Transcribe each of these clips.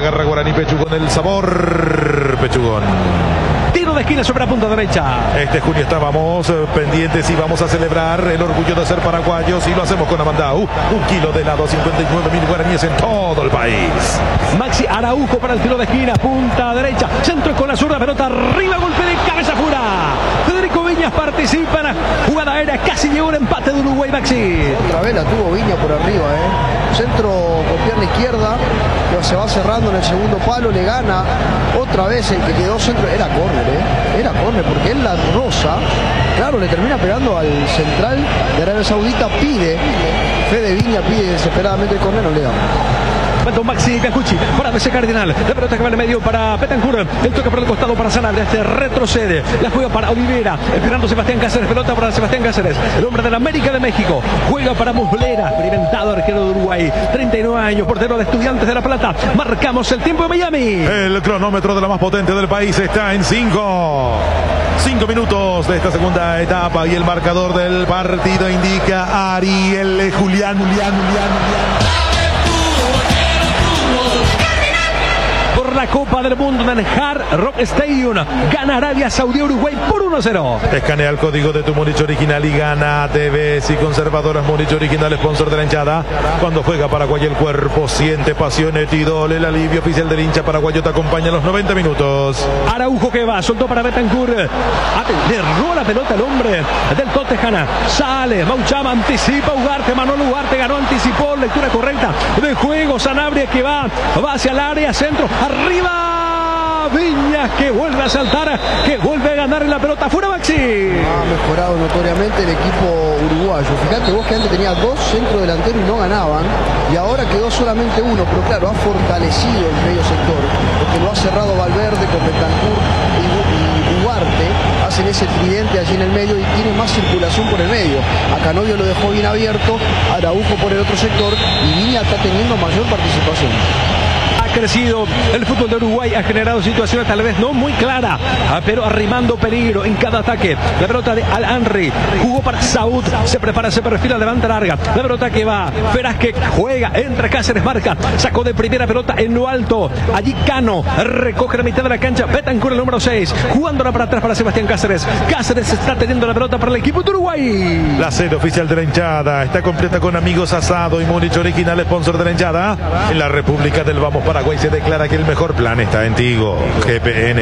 agarra Guaraní Pechugón, el sabor Pechugón. Tiro de esquina sobre la punta derecha. Este junio estábamos pendientes y vamos a celebrar el orgullo de ser paraguayos y lo hacemos con Amandau. 1 kilo de helado, 59.000 guaraníes en todo el país. Maxi Araujo para el tiro de esquina, punta derecha. Centro con la zurda, pelota arriba, golpe de cabeza fuera. Federico Viñas participa en la jugada aérea, casi llegó el empate de Uruguay, Maxi. Otra vez la tuvo Viña por arriba, Centro con pierna izquierda, pero se va cerrando en el segundo palo, le gana otra vez el que quedó centro. Era córner, era córner, porque él la roza, claro, le termina pegando al central de Arabia Saudita, Fede Viña pide desesperadamente el córner, no le da. Maxi Biancucci para BC Cardinal. La pelota que va en el medio para Betancourt. El toque por el costado para Sanabria. Este retrocede. La juega para Olivera. Esperando Sebastián Cáceres. Pelota para Sebastián Cáceres. El hombre de la América de México. Juega para Muslera. Experimentado arquero de Uruguay. 39 años. Portero de Estudiantes de La Plata. Marcamos el tiempo de Miami. El cronómetro de la más potente del país está en 5 minutos de esta segunda etapa. Y el marcador del partido indica Ariel Julián. La Copa del Mundo en el Hard Rock Stadium. Gana Arabia Saudí Uruguay por 1-0. Escanea el código de tu Múnich original y gana. TVS y Conservadoras Múnich original, sponsor de la hinchada. Cuando juega Paraguay el cuerpo siente pasión, Etidol, el alivio oficial del hincha paraguayo te acompaña en los 90 minutos. Araujo que va, soltó para Betancourt. Le roba la pelota el hombre del Totejana. Sale, Mauchama anticipa Ugarte, Manuel Ugarte ganó, anticipó, lectura correcta de juego. Sanabria que va hacia el área, centro, arriba Viñas que vuelve a saltar, que vuelve a ganar en la pelota. Fuera Maxi. Ha mejorado notoriamente el equipo uruguayo. Fíjate vos que antes tenía 2 centros delanteros y no ganaban, y ahora quedó solamente uno, pero claro, ha fortalecido el medio sector, porque lo ha cerrado Valverde con Betancourt y Ugarte. Hacen ese tridente allí en el medio y tiene más circulación por el medio. A Canovio lo dejó bien abierto, Araujo por el otro sector, y Viña está teniendo mayor participación. Crecido el fútbol de Uruguay, ha generado situaciones tal vez no muy claras, pero arrimando peligro en cada ataque. La pelota de Al-Anri, jugó para Saúd, se prepara, se perfila, levanta larga. La pelota que va, Feraz que juega, entra Cáceres, marca, sacó de primera pelota en lo alto. Allí Cano recoge la mitad de la cancha. Betancourt el número 6, jugándola para atrás para Sebastián Cáceres. Cáceres está teniendo la pelota para el equipo de Uruguay. La sede oficial de la hinchada está completa con Amigos Asado y Múnich original, sponsor de la hinchada. En la República del Vamos Paraguay se declara que el mejor plan está en Tigo. GPN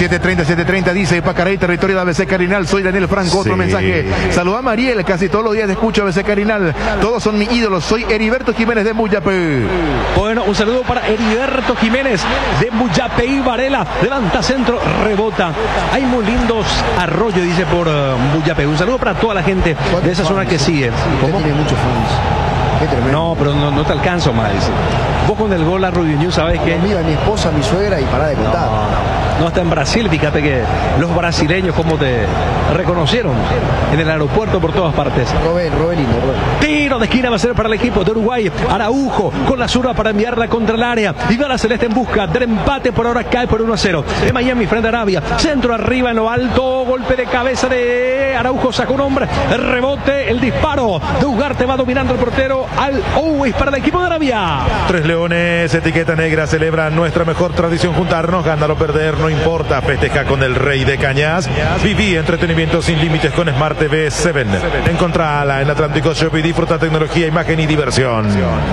72730 dice Pacaray, territorio de ABC Cardinal. Soy Daniel Franco. Otro mensaje. Saluda a Mariel, casi todos los días te escucho ABC Cardinal. Todos son mis ídolos. Soy Heriberto Jiménez de Muyapé. Bueno, un saludo para Heriberto Jiménez de Muyapé y Varela. Levanta centro, rebota. Hay muy lindos arroyos, dice por Muyapé. Un saludo para toda la gente de esa zona que sigue. ¿Cómo? Tiene muchos fans. No, pero no te alcanzo más. Vos con el gol a Rubio News, ¿sabes qué? Mira, mi esposa, mi suegra y para de contar. No, está en Brasil, fíjate que los brasileños como te reconocieron en el aeropuerto por todas partes. Robelino. Tiro de esquina va a ser para el equipo de Uruguay. Araujo con la zurda para enviarla contra el área. Y va la Celeste en busca del empate, por ahora cae por 1-0. En Miami frente a Arabia. Centro arriba en lo alto, golpe de cabeza de Araujo, sacó un hombre, el rebote, el disparo de Ugarte, va dominando el portero al Always para el equipo de Arabia. 3 leones, etiqueta negra, celebra nuestra mejor tradición, juntarnos, ganar o perder, no importa, festeja con el rey de cañas. Viví entretenimiento sin límites con Smart TV 7. Encontrala en Atlántico Shop y disfruta tecnología, imagen y diversión.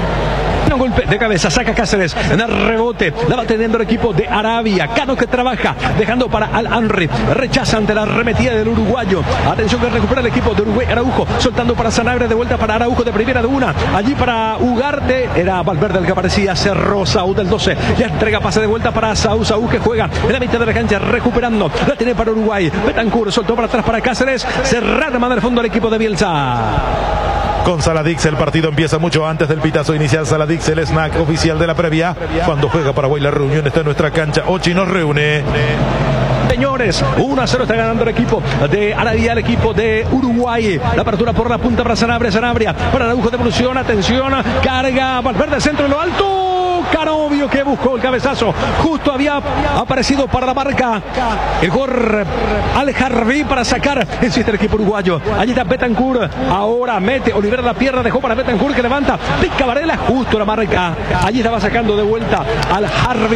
Un golpe de cabeza, saca Cáceres en el rebote, la va teniendo el equipo de Arabia. Cano que trabaja, dejando para Al-Anri, rechaza ante la arremetida del uruguayo. Atención que recupera el equipo de Uruguay. Araujo soltando para Sanabria, de vuelta para Araujo de primera de una. Allí para Ugarte, era Valverde el que aparecía, cerró Saúd del 12, ya entrega pase de vuelta para Saúd que juega en la mitad de la cancha, recuperando, la tiene para Uruguay. Betancourt soltó para atrás para Cáceres, cerrada mano al fondo el equipo de Bielsa. Con Saladix el partido empieza mucho antes del pitazo inicial. Saladix, el snack oficial de la previa. Cuando juega Paraguay, la reunión está en nuestra cancha. Ochi nos reúne. Señores, 1-0 está ganando el equipo de Arabia, el equipo de Uruguay. La apertura por la punta para Sanabria, para Araujo, devolución, atención, carga, Valverde al centro en lo alto. Canovio que buscó el cabezazo, justo había aparecido para la marca el gol al Harvey para sacar, insiste el equipo uruguayo. Allí está Betancourt, ahora mete Olivera la pierna, dejó para Betancourt que levanta, pica Varela, justo la marca, allí estaba sacando de vuelta al Harvey.